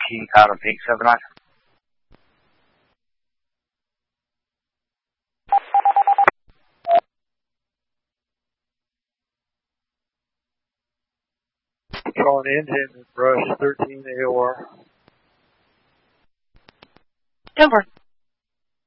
King Cloud and Pink 79. Patrol engine, brush 13 AOR. Over.